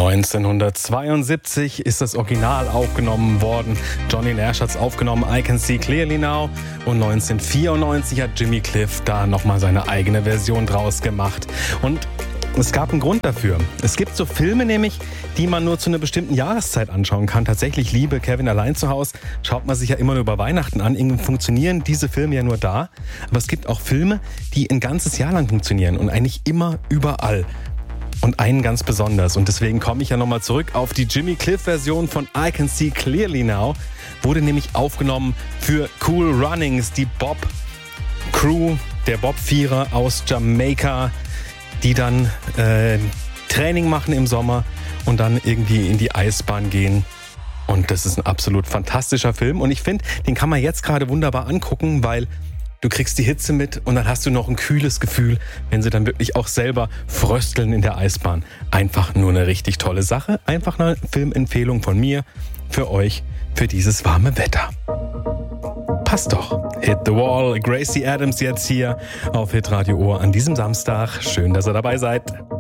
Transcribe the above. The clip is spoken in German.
1972 ist das Original aufgenommen worden. Johnny Nash hat es aufgenommen, I Can See Clearly Now. Und 1994 hat Jimmy Cliff da nochmal seine eigene Version draus gemacht. Und es gab einen Grund dafür. Es gibt so Filme nämlich, die man nur zu einer bestimmten Jahreszeit anschauen kann. Tatsächlich, liebe Kevin allein zu Hause, schaut man sich ja immer nur über Weihnachten an. Irgendwie funktionieren diese Filme ja nur da. Aber es gibt auch Filme, die ein ganzes Jahr lang funktionieren und eigentlich immer überall. Und einen ganz besonders. Und deswegen komme ich ja nochmal zurück auf die Jimmy Cliff-Version von I Can See Clearly Now. Wurde nämlich aufgenommen für Cool Runnings, die Bob-Crew, der Bob-Vierer aus Jamaika, die dann Training machen im Sommer und dann irgendwie in die Eisbahn gehen. Und das ist ein absolut fantastischer Film. Und ich finde, den kann man jetzt gerade wunderbar angucken, weil du kriegst die Hitze mit und dann hast du noch ein kühles Gefühl, wenn sie dann wirklich auch selber frösteln in der Eisbahn. Einfach nur eine richtig tolle Sache. Einfach eine Filmempfehlung von mir für euch für dieses warme Wetter. Passt doch. Hit the Wall, Gracie Adams jetzt hier auf Hitradio Ohr an diesem Samstag. Schön, dass ihr dabei seid.